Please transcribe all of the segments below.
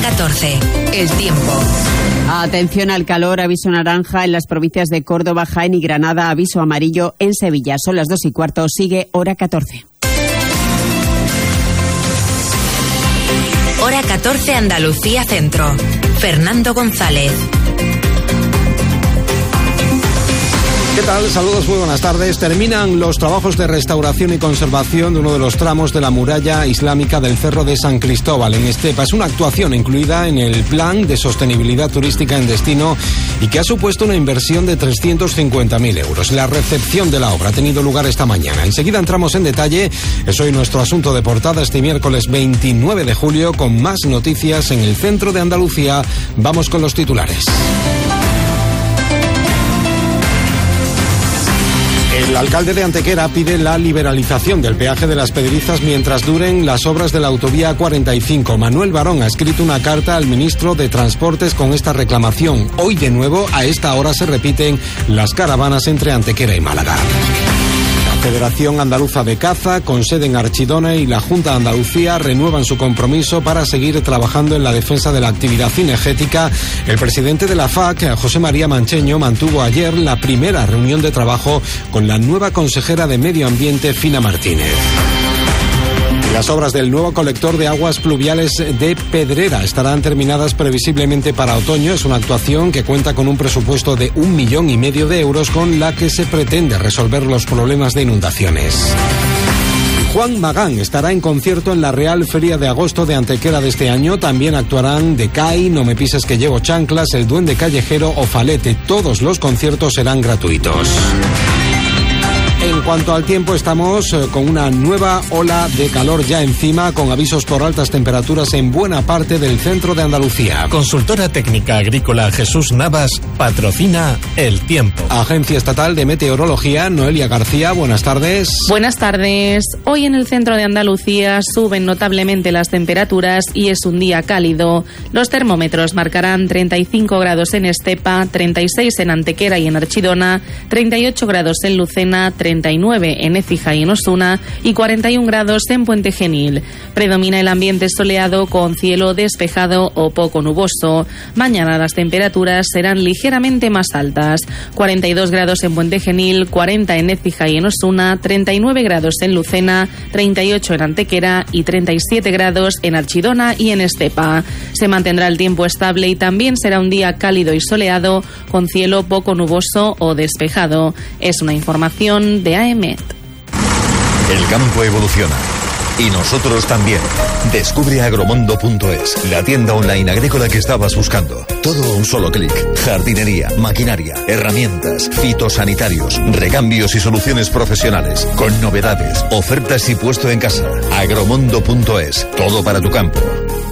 14. El tiempo. Atención al calor, aviso naranja en las provincias de Córdoba, Jaén y Granada, aviso amarillo en Sevilla. Son las 2:15, sigue hora 14. Hora 14, Andalucía Centro. Fernando González. ¿Qué tal? Saludos, muy buenas tardes. Terminan los trabajos de restauración y conservación de uno de los tramos de la muralla islámica del Cerro de San Cristóbal en Estepa. Es una actuación incluida en el Plan de Sostenibilidad Turística en Destino y que ha supuesto una inversión de 350.000 euros. La recepción de la obra ha tenido lugar esta mañana. Enseguida entramos en detalle. Es hoy nuestro asunto de portada este miércoles 29 de julio con más noticias en el centro de Andalucía. Vamos con los titulares. El alcalde de Antequera pide la liberalización del peaje de las Pedrizas mientras duren las obras de la autovía 45. Manuel Barón ha escrito una carta al ministro de Transportes con esta reclamación. Hoy de nuevo, a esta hora, se repiten las caravanas entre Antequera y Málaga. La Federación Andaluza de Caza, con sede en Archidona, y la Junta de Andalucía renuevan su compromiso para seguir trabajando en la defensa de la actividad cinegética. El presidente de la FAC, José María Mancheño, mantuvo ayer la primera reunión de trabajo con la nueva consejera de Medio Ambiente, Fina Martínez. Las obras del nuevo colector de aguas pluviales de Pedrera estarán terminadas previsiblemente para otoño. Es una actuación que cuenta con un presupuesto de 1,5 millones de euros con la que se pretende resolver los problemas de inundaciones. Juan Magán estará en concierto en la Real Feria de Agosto de Antequera de este año. También actuarán Decay, No me pises que llevo chanclas, El Duende Callejero o Falete. Todos los conciertos serán gratuitos. En cuanto al tiempo, estamos con una nueva ola de calor ya encima, con avisos por altas temperaturas en buena parte del centro de Andalucía. Consultora Técnica Agrícola Jesús Navas patrocina el tiempo. Agencia Estatal de Meteorología, Noelia García, buenas tardes. Buenas tardes. Hoy en el centro de Andalucía suben notablemente las temperaturas y es un día cálido. Los termómetros marcarán 35 grados en Estepa, 36 en Antequera y en Archidona, 38 grados en Lucena, 39 en Écija y en Osuna y 41 grados en Puente Genil. Predomina el ambiente soleado con cielo despejado o poco nuboso. Mañana las temperaturas serán ligeramente más altas. 42 grados en Puente Genil, 40 en Écija y en Osuna, 39 grados en Lucena, 38 en Antequera y 37 grados en Archidona y en Estepa. Se mantendrá el tiempo estable y también será un día cálido y soleado con cielo poco nuboso o despejado. Es una información de AEMET. El campo evoluciona y nosotros también. Descubre agromondo.es, la tienda online agrícola que estabas buscando. Todo a un solo clic. Jardinería, maquinaria, herramientas, fitosanitarios, recambios y soluciones profesionales, con novedades, ofertas y puesto en casa. Agromondo.es, todo para tu campo.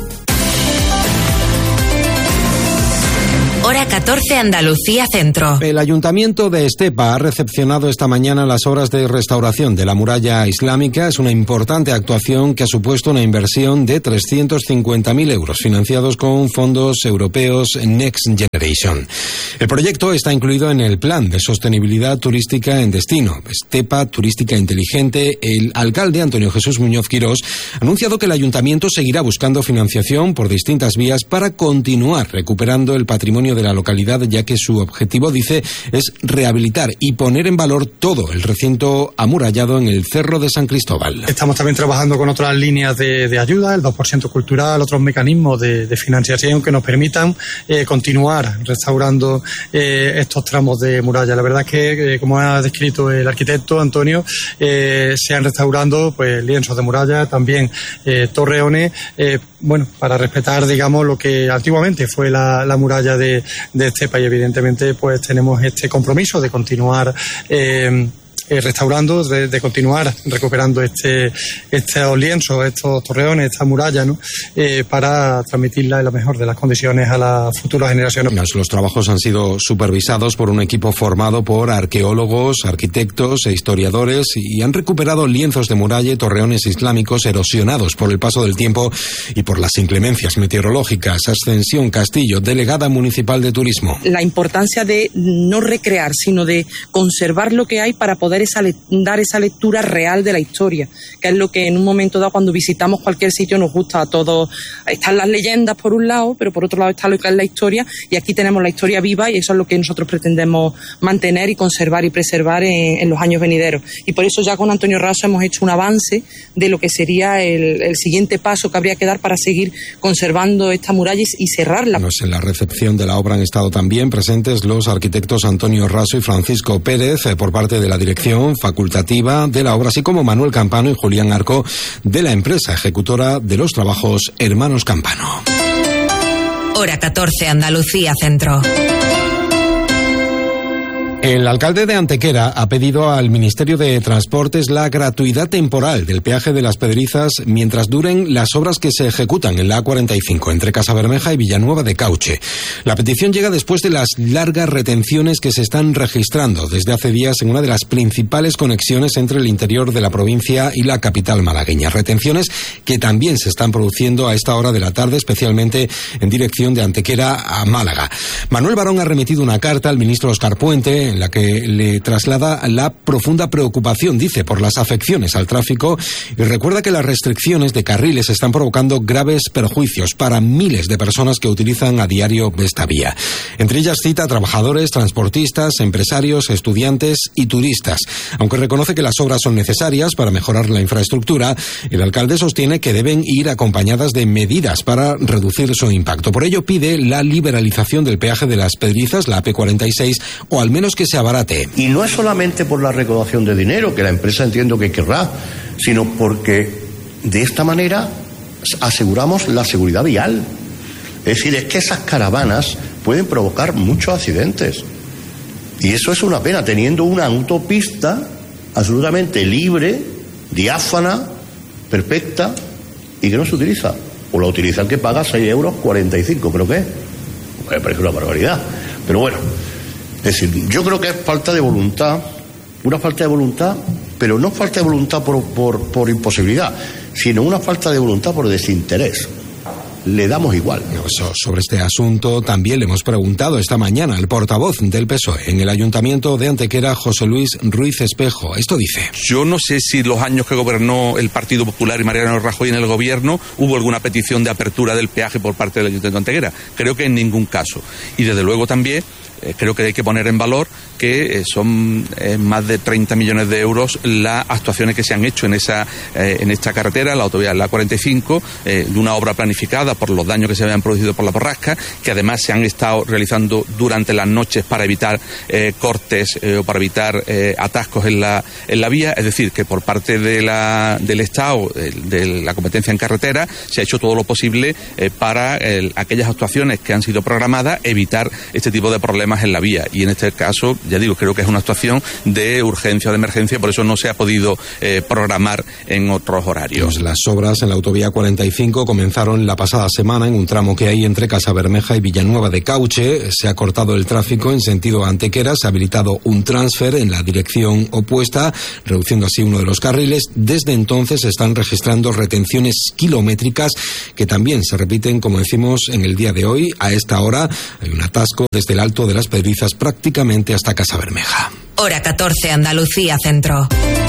Hora 14, Andalucía Centro. El Ayuntamiento de Estepa ha recepcionado esta mañana las obras de restauración de la muralla islámica. Es una importante actuación que ha supuesto una inversión de 350.000 euros, financiados con fondos europeos Next Generation. El proyecto está incluido en el Plan de Sostenibilidad Turística en Destino, Estepa Turística Inteligente. El alcalde Antonio Jesús Muñoz Quirós ha anunciado que el Ayuntamiento seguirá buscando financiación por distintas vías para continuar recuperando el patrimonio de la localidad, ya que su objetivo, dice, es rehabilitar y poner en valor todo el recinto amurallado en el Cerro de San Cristóbal. Estamos también trabajando con otras líneas de ayuda, el 2% cultural, otros mecanismos de financiación que nos permitan continuar restaurando estos tramos de muralla. La verdad es que, como ha descrito el arquitecto Antonio, se han restaurando pues lienzos de muralla, también torreones, para respetar, digamos, lo que antiguamente fue la muralla de Estepa, y evidentemente pues tenemos este compromiso de continuar restaurando, de continuar recuperando estos lienzos, estos torreones, esta muralla, ¿no? Para transmitirla en la mejor de las condiciones a las futuras generaciones. Los trabajos han sido supervisados por un equipo formado por arqueólogos, arquitectos e historiadores y han recuperado lienzos de muralla y torreones islámicos erosionados por el paso del tiempo y por las inclemencias meteorológicas. Ascensión Castillo, delegada municipal de turismo. La importancia de no recrear, sino de conservar lo que hay para poder poder dar esa lectura real de la historia, que es lo que en un momento dado cuando visitamos cualquier sitio nos gusta a todos. Están las leyendas por un lado, pero por otro lado está lo que es la historia, y aquí tenemos la historia viva, y eso es lo que nosotros pretendemos mantener y conservar y preservar en los años venideros. Y por eso ya con Antonio Raso hemos hecho un avance de lo que sería el siguiente paso que habría que dar para seguir conservando esta muralla y cerrarla. En la recepción de la obra han estado también presentes los arquitectos Antonio Raso y Francisco Pérez por parte de la dirección facultativa de la obra, así como Manuel Campano y Julián Arco de la empresa ejecutora de los trabajos Hermanos Campano. Hora 14, Andalucía Centro. El alcalde de Antequera ha pedido al Ministerio de Transportes la gratuidad temporal del peaje de las Pedrizas mientras duren las obras que se ejecutan en la A45 entre Casabermeja y Villanueva de Cauche. La petición llega después de las largas retenciones que se están registrando desde hace días en una de las principales conexiones entre el interior de la provincia y la capital malagueña. Retenciones que también se están produciendo a esta hora de la tarde, especialmente en dirección de Antequera a Málaga. Manuel Barón ha remitido una carta al ministro Óscar Puente en la que le traslada la profunda preocupación, dice, por las afecciones al tráfico, y recuerda que las restricciones de carriles están provocando graves perjuicios para miles de personas que utilizan a diario esta vía. Entre ellas cita a trabajadores, transportistas, empresarios, estudiantes y turistas. Aunque reconoce que las obras son necesarias para mejorar la infraestructura, el alcalde sostiene que deben ir acompañadas de medidas para reducir su impacto. Por ello pide la liberalización del peaje de las Pedrizas, la AP46, o al menos que se abarate. Y no es solamente por la recaudación de dinero, que la empresa entiendo que querrá, sino porque de esta manera aseguramos la seguridad vial. Es decir, es que esas caravanas pueden provocar muchos accidentes. Y eso es una pena, teniendo una autopista absolutamente libre, diáfana, perfecta, y que no se utiliza. O la utiliza el que paga 6,45 €, creo que es. Me parece una barbaridad. Pero bueno, es decir, yo creo que es falta de voluntad, una falta de voluntad, pero no falta de voluntad por imposibilidad, sino una falta de voluntad por desinterés. Le damos igual. Sobre este asunto también le hemos preguntado esta mañana al portavoz del PSOE en el Ayuntamiento de Antequera, José Luis Ruiz Espejo. Esto dice: yo no sé si los años que gobernó el Partido Popular y Mariano Rajoy en el gobierno hubo alguna petición de apertura del peaje por parte del Ayuntamiento de Antequera. Creo que en ningún caso. Y desde luego también creo que hay que poner en valor que son más de 30 millones de euros las actuaciones que se han hecho en esta carretera, la autovía, la 45, de una obra planificada por los daños que se habían producido por la borrasca, que además se han estado realizando durante las noches para evitar cortes o para evitar atascos en la vía. Es decir, que por parte del Estado, de la competencia en carretera, se ha hecho todo lo posible para aquellas actuaciones que han sido programadas, evitar este tipo de problemas en la vía. Y en este caso, ya digo, creo que es una actuación de urgencia o de emergencia, por eso no se ha podido programar en otros horarios. Pues las obras en la autovía 45 comenzaron la pasada semana en un tramo que hay entre Casabermeja y Villanueva de Cauche. Se ha cortado el tráfico en sentido Antequera, se ha habilitado un transfer en la dirección opuesta, reduciendo así uno de los carriles. Desde entonces se están registrando retenciones kilométricas que también se repiten, como decimos, en el día de hoy. A esta hora hay un atasco desde el Alto de las Pedrizas prácticamente hasta Casabermeja. Hora 14, Andalucía Centro.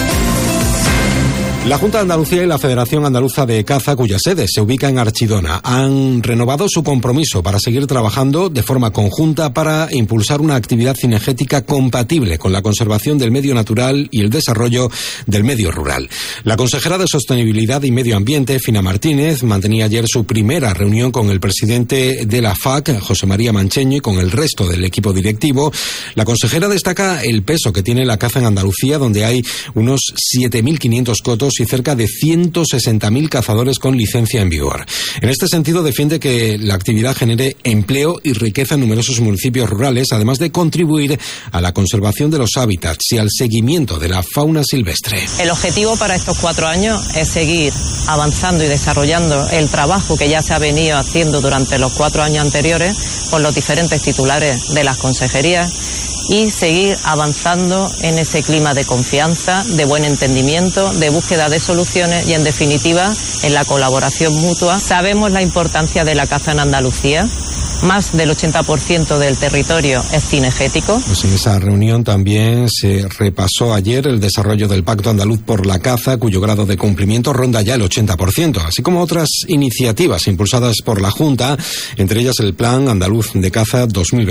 La Junta de Andalucía y la Federación Andaluza de Caza, cuya sede se ubica en Archidona, han renovado su compromiso para seguir trabajando de forma conjunta para impulsar una actividad cinegética compatible con la conservación del medio natural y el desarrollo del medio rural. La consejera de Sostenibilidad y Medio Ambiente, Fina Martínez, mantenía ayer su primera reunión con el presidente de la FAC, José María Mancheño, y con el resto del equipo directivo. La consejera destaca el peso que tiene la caza en Andalucía, donde hay unos 7.500 cotos y cerca de 160.000 cazadores con licencia en vigor. En este sentido, defiende que la actividad genere empleo y riqueza en numerosos municipios rurales, además de contribuir a la conservación de los hábitats y al seguimiento de la fauna silvestre. El objetivo para estos 4 años es seguir avanzando y desarrollando el trabajo que ya se ha venido haciendo durante los 4 años anteriores por los diferentes titulares de las consejerías y seguir avanzando en ese clima de confianza, de buen entendimiento, de búsqueda de soluciones y, en definitiva, en la colaboración mutua. Sabe sabemos la importancia de la caza en Andalucía. Más del 80% del territorio es cinegético. Pues en esa reunión también se repasó ayer el desarrollo del Pacto Andaluz por la Caza, cuyo grado de cumplimiento ronda ya el 80%, así como otras iniciativas impulsadas por la Junta, entre ellas el Plan Andaluz de Caza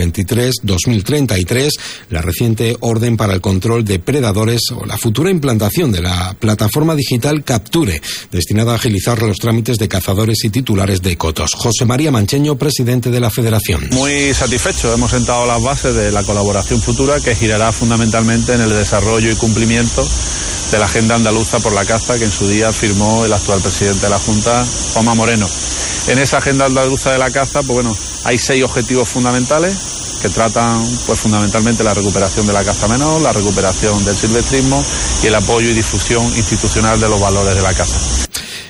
2023-2033, la reciente Orden para el Control de Predadores o la futura implantación de la plataforma digital Capture, destinada a agilizar los trámites de cazadores y titulares de cotos. José María Mancheño, presidente de la Federación. Muy satisfecho, hemos sentado las bases de la colaboración futura que girará fundamentalmente en el desarrollo y cumplimiento de la Agenda Andaluza por la Caza que en su día firmó el actual presidente de la Junta, Juanma Moreno. En esa Agenda Andaluza de la Caza, pues bueno, hay 6 objetivos fundamentales que tratan pues fundamentalmente la recuperación de la caza menor, la recuperación del silvestrismo y el apoyo y difusión institucional de los valores de la caza.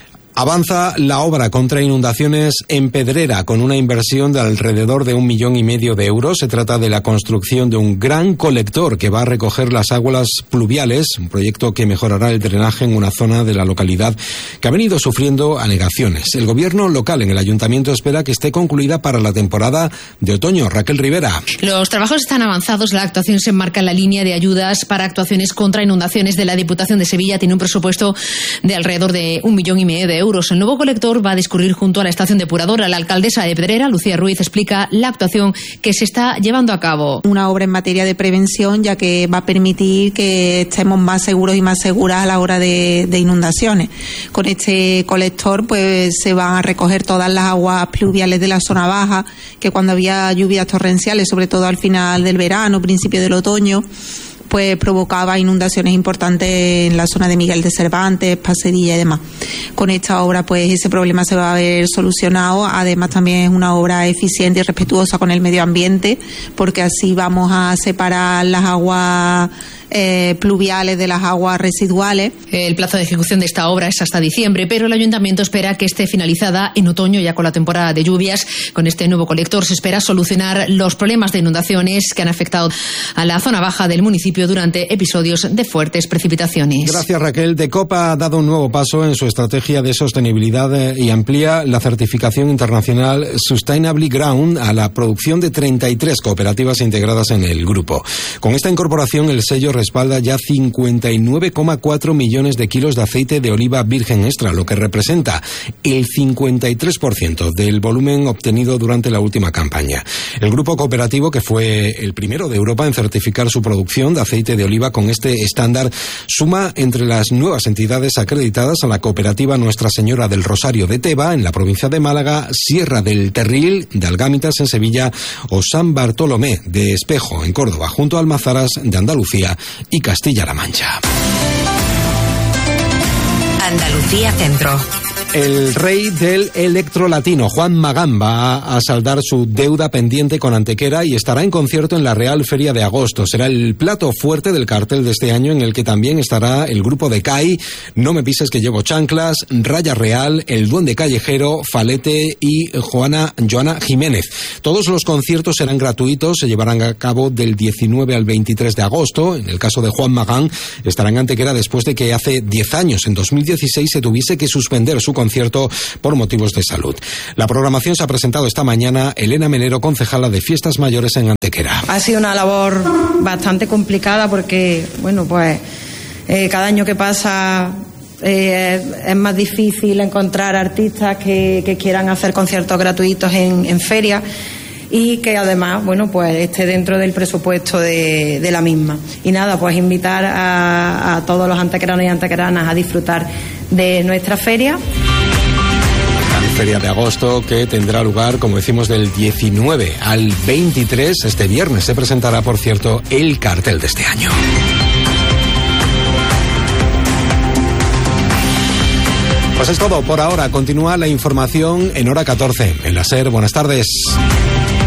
Avanza la obra contra inundaciones en Pedrera con una inversión de alrededor de 1,5 millones de euros. Se trata de la construcción de un gran colector que va a recoger las aguas pluviales, un proyecto que mejorará el drenaje en una zona de la localidad que ha venido sufriendo anegaciones. El gobierno local en el ayuntamiento espera que esté concluida para la temporada de otoño. Raquel Rivera. Los trabajos están avanzados. La actuación se enmarca en la línea de ayudas para actuaciones contra inundaciones de la Diputación de Sevilla. Tiene un presupuesto de alrededor de 1,5 millones de euros. El nuevo colector va a discurrir junto a la estación depuradora. La alcaldesa de Pedrera, Lucía Ruiz, explica la actuación que se está llevando a cabo. Una obra en materia de prevención, ya que va a permitir que estemos más seguros y más seguras a la hora de inundaciones. Con este colector pues se van a recoger todas las aguas pluviales de la zona baja, que cuando había lluvias torrenciales, sobre todo al final del verano, principio del otoño, pues provocaba inundaciones importantes en la zona de Miguel de Cervantes, Pasedilla y demás. Con esta obra pues ese problema se va a ver solucionado. Además también es una obra eficiente y respetuosa con el medio ambiente, porque así vamos a separar las aguas pluviales de las aguas residuales. El plazo de ejecución de esta obra es hasta diciembre, pero el ayuntamiento espera que esté finalizada en otoño, ya con la temporada de lluvias. Con este nuevo colector se espera solucionar los problemas de inundaciones que han afectado a la zona baja del municipio durante episodios de fuertes precipitaciones. Gracias, Raquel. Decopa ha dado un nuevo paso en su estrategia de sostenibilidad y amplía la certificación internacional Sustainably Ground a la producción de 33 cooperativas integradas en el grupo. Con esta incorporación, el sello respalda ya 59,4 millones de kilos de aceite de oliva virgen extra, lo que representa el 53% del volumen obtenido durante la última campaña. El grupo cooperativo, que fue el primero de Europa en certificar su producción de aceite de oliva con este estándar, suma entre las nuevas entidades acreditadas a la cooperativa Nuestra Señora del Rosario de Teba, en la provincia de Málaga, Sierra del Terril de Algámitas en Sevilla o San Bartolomé de Espejo en Córdoba, junto a Almazaras de Andalucía y Castilla-La Mancha. Andalucía Centro. El rey del electrolatino, Juan Magán, va a saldar su deuda pendiente con Antequera y estará en concierto en la Real Feria de Agosto. Será el plato fuerte del cartel de este año, en el que también estará el grupo de CAI, No me pises que llevo chanclas, Raya Real, El Duende Callejero, Falete y Joana Jiménez. Todos los conciertos serán gratuitos, se llevarán a cabo del 19 al 23 de agosto. En el caso de Juan Magán, estará en Antequera después de que hace 10 años, en 2016, se tuviese que suspender su concierto por motivos de salud. La programación se ha presentado esta mañana. Elena Melero, concejala de Fiestas Mayores en Antequera. Ha sido una labor bastante complicada porque, bueno, pues cada año que pasa es más difícil encontrar artistas que quieran hacer conciertos gratuitos en ferias y que además, bueno, pues esté dentro del presupuesto de la misma. Y nada, pues invitar a todos los antequeranos y antequeranas a disfrutar de nuestra feria. Feria de agosto que tendrá lugar, como decimos, del 19 al 23. Este viernes se presentará, por cierto, el cartel de este año. Pues es todo por ahora. Continúa la información en hora 14 en la SER. Buenas tardes.